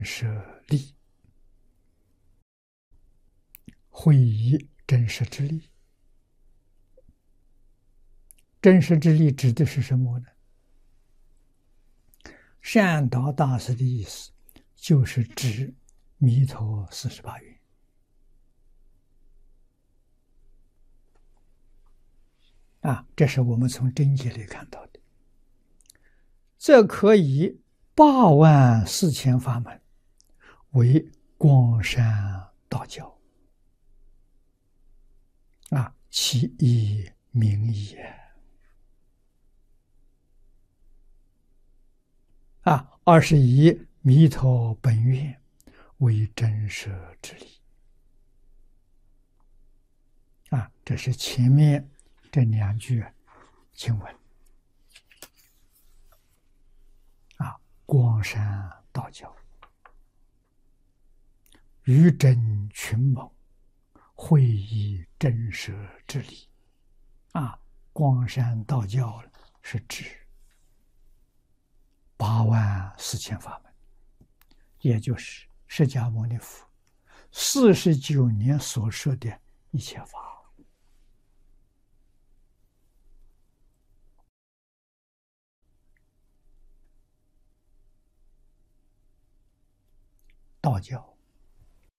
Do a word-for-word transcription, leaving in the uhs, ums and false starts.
舍利，会以真实之力。真实之力指的是什么呢？善导大师的意思就是指弥陀四十八愿啊，这是我们从真解里看到的。这可以八万四千法门为光山道教啊，其意名也啊，二是以弥陀本愿为真实之理啊，这是前面这两句经文啊，光山道教于真群盟，会以真实之理啊，光山道教是指八万四千法门，也就是释迦牟尼佛四十九年所说的一切法。道教